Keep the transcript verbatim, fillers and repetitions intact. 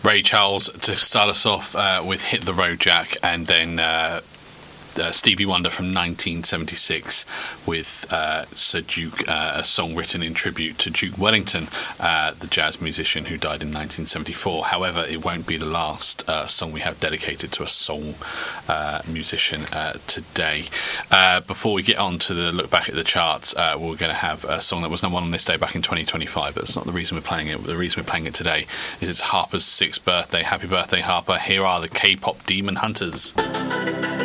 Ray Charles to start us off uh, with Hit the Road Jack, and then uh, uh, Stevie Wonder from nineteen seventy-six with uh, Sir Duke, uh, a song written in tribute to Duke Wellington, uh, the jazz musician who died in nineteen seventy-four. However, it won't be the last uh, song we have dedicated to a soul uh, musician uh, today. Uh, before we get on to the look back at the charts, uh, we're going to have a song that was number one on this day back in twenty twenty-five, but that's not the reason we're playing it. The reason we're playing it today is it's Harper's sixth birthday. Happy birthday, Harper. Here are the K-pop Demon Hunters.